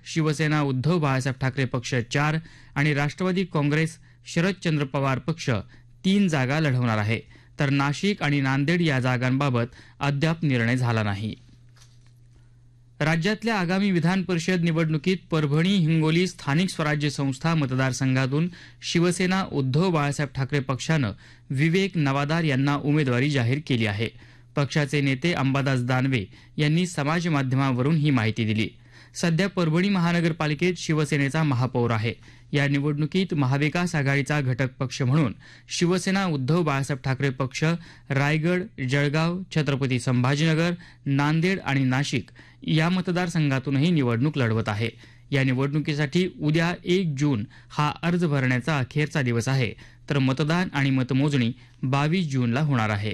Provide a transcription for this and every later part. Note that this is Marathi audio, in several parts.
शिवसेना उद्धव बाळासाहेब ठाकरे पक्ष 4 आणि राष्ट्रवादी काँग्रेस शरदचंद्र पवार पक्ष 3 जागा लढवणार आहे, तर नाशिक आणि नांदेड या जागांबाबत अद्याप निर्णय झाला नाही. राज्यातल्या आगामी विधान परिषद निवडणुकीत परभणी हिंगोली स्थानिक स्वराज्य संस्था मतदारसंघातून शिवसेना उद्धव बाळासाहेब ठाकरे पक्षानं विवेक नवादार यांना उमेदवारी जाहीर केली आहे. पक्षाचे नेते अंबादास दानवे यांनी समाज माध्यमावरून ही माहिती दिली. सध्या परभणी महानगरपालिकेत शिवसेनेचा महापौर आहे. या निवडणुकीत महाविकास आघाडीचा घटक पक्ष म्हणून शिवसेना उद्धव बाळासाहेब ठाकरे पक्ष रायगड, जळगाव, छत्रपती संभाजीनगर, नांदेड आणि नाशिक या मतदारसंघातूनही निवडणूक लढवत आहे. या निवडणुकीसाठी उद्या 1 जून हा अर्ज भरण्याचा अखेरचा दिवस आहे, तर मतदान आणि मतमोजणी 22 जूनला होणार आहे.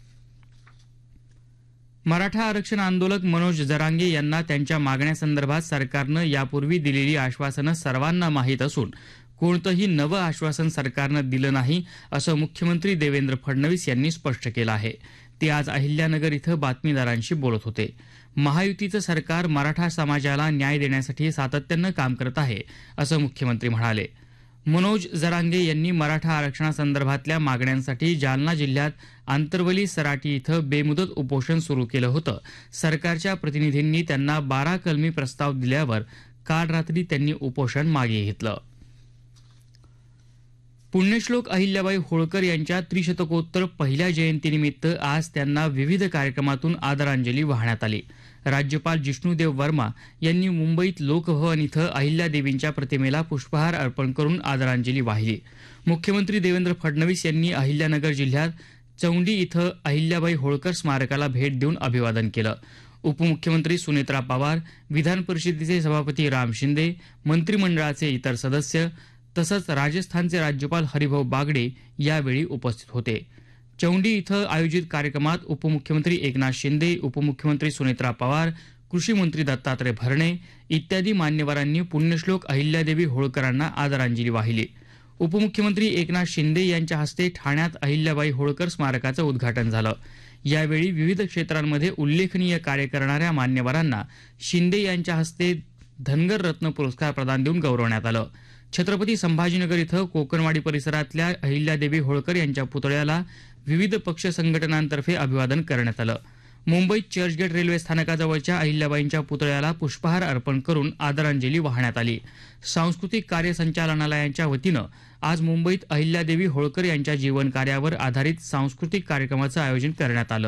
मराठा आरक्षण आंदोलक मनोज जरांगे यांना त्यांच्या मागण्यासंदर्भात सरकारनं यापूर्वी दिलेली आश्वासनं सर्वांना माहीत असून कोणतंही नवं आश्वासन सरकारनं दिलं नाही, असं मुख्यमंत्री देवेंद्र फडणवीस यांनी स्पष्ट केलं आहे. ते आज अहिल्यानगर इथं बातमीदारांशी बोलत होते. महायुतीचं सरकार मराठा समाजाला न्याय देण्यासाठी सातत्यानं काम करत आहे, असं मुख्यमंत्री म्हणाले. मनोज जरांगे यांनी मराठा आरक्षणासंदर्भातल्या मागण्यांसाठी जालना जिल्ह्यात आंतरवली सराटी इथं बेमुदत उपोषण सुरू केलं होतं. सरकारच्या प्रतिनिधींनी त्यांना 12 कलमी प्रस्ताव दिल्यावर काल रात्री त्यांनी उपोषण मागे घेतलं. पुण्यश्लोक अहिल्याबाई होळकर यांच्या त्रिशतकोत्तर पहिल्या जयंतीनिमित्त आज त्यांना विविध कार्यक्रमातून आदरांजली वाहण्यात आली. राज्यपाल जिष्णुदेव वर्मा यांनी मुंबईत लोकभवन इथं अहिल्यादेवींच्या प्रतिमेला पुष्पहार अर्पण करून आदरांजली वाहिली. मुख्यमंत्री देवेंद्र फडणवीस यांनी अहिल्यानगर जिल्ह्यात चौंडी इथं अहिल्याबाई होळकर स्मारकाला भेट देऊन अभिवादन केलं. उपमुख्यमंत्री सुनेत्रा पवार, विधान परिषदेचे सभापती राम शिंदे, मंत्रिमंडळाचे इतर सदस्य तसंच राजस्थानचे राज्यपाल हरिभाऊ बागडे यावेळी उपस्थित होते. चौंडी इथं आयोजित कार्यक्रमात उपमुख्यमंत्री एकनाथ शिंदे, उपमुख्यमंत्री सुनेत्रा पवार, कृषी मंत्री दत्तात्रय भरणे इत्यादी मान्यवरांनी पुण्यश्लोक अहिल्यादेवी होळकरांना आदरांजली वाहिली. उपमुख्यमंत्री एकनाथ शिंदे यांच्या हस्ते ठाण्यात अहिल्याबाई होळकर स्मारकाचं उद्घाटन झालं. यावेळी विविध क्षेत्रांमध्ये उल्लेखनीय कार्य करणाऱ्या मान्यवरांना शिंदे यांच्या हस्ते धनगर रत्न पुरस्कार प्रदान देऊन गौरवण्यात आलं. छत्रपती संभाजीनगर इथं कोकणवाडी परिसरातल्या अहिल्यादेवी होळकर यांच्या पुतळ्याला विविध पक्ष संघटनांतर्फे अभिवादन करण्यात आलं. मुंबईत चर्चगेट रेल्वे स्थानकाजवळच्या अहिल्याबाईंच्या पुतळ्याला पुष्पहार अर्पण करून आदरांजली वाहण्यात आली. सांस्कृतिक कार्य संचालनालयाच्या वतीनं आज मुंबईत अहिल्यादेवी होळकर यांच्या जीवन कार्यावर आधारित सांस्कृतिक कार्यक्रमाचं आयोजन करण्यात आलं.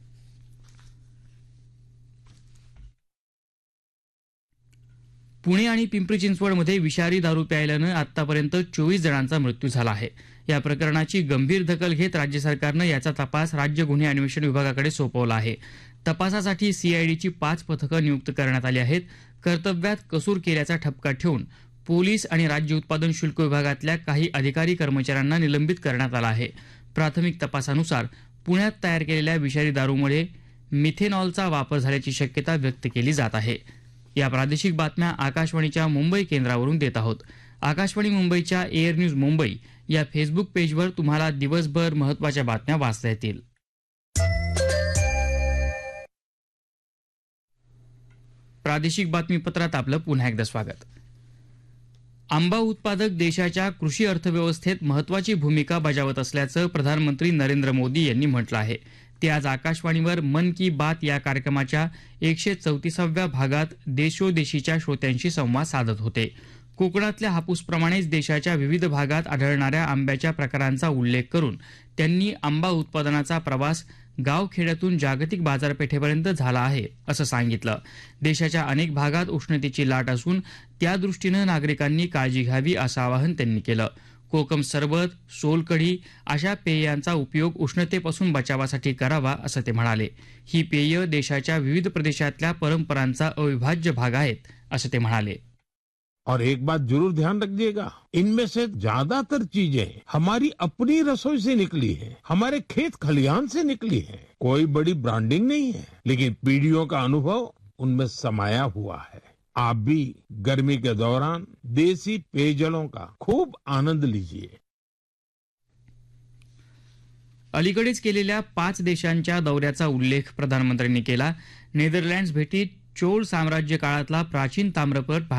पुणे आणि पिंपरी चिंचवडमध्ये विषारी दारू प्यायल्यानं आतापर्यंत 24 जणांचा मृत्यू झाला आहे. या प्रकरणाची गंभीर दखल घेत राज्य सरकारनं याचा तपास राज्य गुन्हे अन्वेषण विभागाकडे सोपवला आहे. तपासासाठी सीआयडीची 5 पथकं नियुक्त करण्यात आली आहेत. कर्तव्यात कसूर केल्याचा ठपका ठेवून पोलीस आणि राज्य उत्पादन शुल्क विभागातल्या काही अधिकारी कर्मचाऱ्यांना निलंबित करण्यात आलं आहे. प्राथमिक तपासानुसार पुण्यात तयार केलेल्या विषारी दारूमुळे मिथेनॉलचा वापर झाल्याची शक्यता व्यक्त केली जात आहे. या प्रादेशिक बातम्या आकाशवाणीच्या मुंबई केंद्रावरून देत आहोत. आकाशवाणी मुंबईच्या एअर न्यूज मुंबई या फेसबुक पेजवर तुम्हाला दिवसभर महत्त्वाच्या बातम्या वाचता येतील. प्रादेशिक बातमीपत्रात आपलं पुन्हा एकदा स्वागत. आंबा उत्पादक देशाच्या कृषी अर्थव्यवस्थेत महत्त्वाची भूमिका बजावत असल्याचं प्रधानमंत्री नरेंद्र मोदी यांनी म्हटलं आहे. ते आज आकाशवाणीवर मन की बात या कार्यक्रमाच्या 134व्या भागात देशोदेशीच्या श्रोत्यांशी संवाद साधत होते. कोकणातल्या हापूसप्रमाणेच देशाच्या विविध भागात आढळणाऱ्या आंब्याच्या प्रकारांचा उल्लेख करून त्यांनी आंबा उत्पादनाचा प्रवास गावखेड्यातून जागतिक बाजारपेठेपर्यंत झाला आहे असं सांगितलं. देशाच्या अनेक भागात उष्णतेची लाट असून त्यादृष्टीनं नागरिकांनी काळजी घ्यावी असं आवाहन त्यांनी केलं. कोकम सरबत, सोलकढी अशा पेयांचा उपयोग उष्णतेपासून बचावासाठी करावा असं ते म्हणाले. ही पेय देशाच्या विविध प्रदेशातल्या परंपरांचा अविभाज्य भाग आहेत असं ते म्हणाले. और एक बात जरूर ध्यान रखिएगा, इनमें से ज्यादातर चीजें हमारी अपनी रसोई से निकली है, हमारे खेत खलिहान से निकली है. कोई बड़ी ब्रांडिंग नहीं है, लेकिन पीढ़ियों का अनुभव उनमें समाया हुआ है. आप भी गर्मी के दौरान देसी पेयजलों का खूब आनंद लीजिए. अलीकडेच केलेल्या 5 देशांच्या दौऱ्याचा उल्लेख प्रधानमंत्र्यांनी केला. नेदरलँड्स भेटीत चोळ साम्राज्य काळातला प्राचीन ताम्रपट